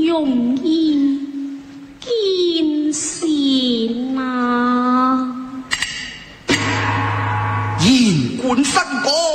容易見善啊！ 言管身過。